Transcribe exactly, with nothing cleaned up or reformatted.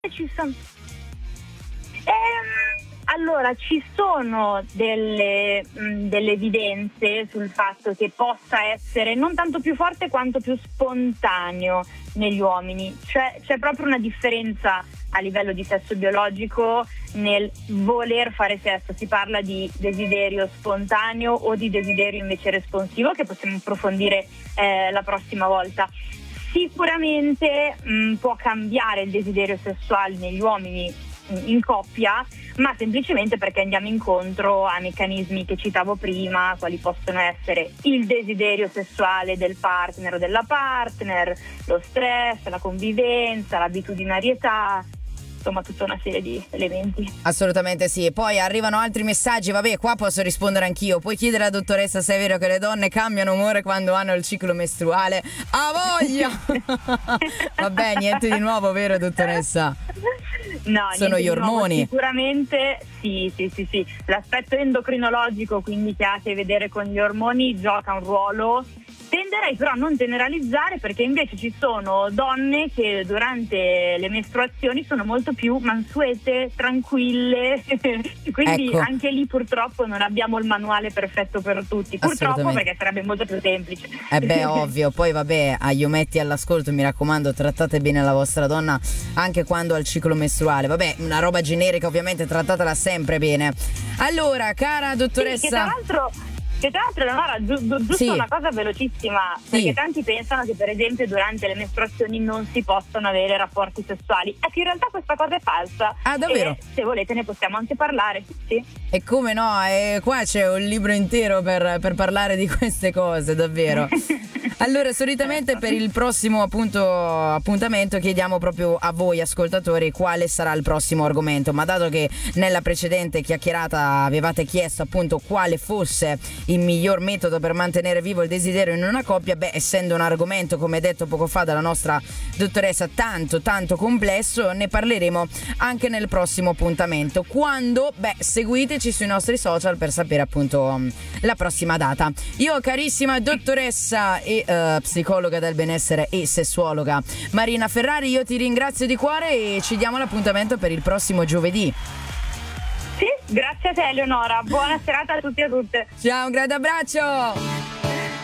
ci sono ehm, allora ci sono delle, mh, delle evidenze sul fatto che possa essere non tanto più forte quanto più spontaneo negli uomini, cioè c'è proprio una differenza a livello di sesso biologico nel voler fare sesso. Si parla di desiderio spontaneo o di desiderio invece responsivo, che possiamo approfondire eh, la prossima volta. Sicuramente mh, può cambiare il desiderio sessuale negli uomini mh, in coppia, ma semplicemente perché andiamo incontro a meccanismi che citavo prima, quali possono essere il desiderio sessuale del partner o della partner, lo stress, la convivenza, l'abitudinarietà, insomma tutta una serie di elementi. Assolutamente sì. E poi arrivano altri messaggi, vabbè, qua posso rispondere anch'io. Puoi chiedere alla dottoressa se è vero che le donne cambiano umore quando hanno il ciclo mestruale. A voglia! Vabbè, niente di nuovo, vero dottoressa? No, sono gli ormoni. Nuovo, sicuramente sì, sì, sì, sì. L'aspetto endocrinologico, quindi che ha a che vedere con gli ormoni, gioca un ruolo. Tenderei però a non generalizzare, perché invece ci sono donne che durante le mestruazioni sono molto più mansuete, tranquille, quindi ecco. Anche lì purtroppo non abbiamo il manuale perfetto per tutti, purtroppo, perché sarebbe molto più semplice. Eh beh, ovvio. Poi vabbè, agli ometti all'ascolto, mi raccomando, trattate bene la vostra donna anche quando ha il ciclo mestruale. Vabbè, una roba generica, ovviamente, trattatela sempre bene. Allora, cara dottoressa, sì, che tra l'altro Che tra l'altro, Eleonora, gi- gi- giusto sì. una cosa velocissima, perché sì. tanti pensano che per esempio durante le mestruazioni non si possono avere rapporti sessuali. È che in realtà questa cosa è falsa. Ah, davvero? E se volete ne possiamo anche parlare, sì. E come no, e qua c'è un libro intero per, per parlare di queste cose, davvero. Allora, solitamente per il prossimo appunto appuntamento chiediamo proprio a voi ascoltatori quale sarà il prossimo argomento, ma dato che nella precedente chiacchierata avevate chiesto appunto quale fosse il miglior metodo per mantenere vivo il desiderio in una coppia, beh, essendo un argomento, come detto poco fa dalla nostra dottoressa, tanto tanto complesso, ne parleremo anche nel prossimo appuntamento. Quando? Beh, seguiteci sui nostri social per sapere appunto la prossima data. Io, carissima dottoressa e uh, psicologa del benessere e sessuologa Marina Ferrari, io ti ringrazio di cuore e ci diamo l'appuntamento per il prossimo giovedì. Sì, grazie a te Eleonora, buona serata a tutti e a tutte. Ciao, un grande abbraccio!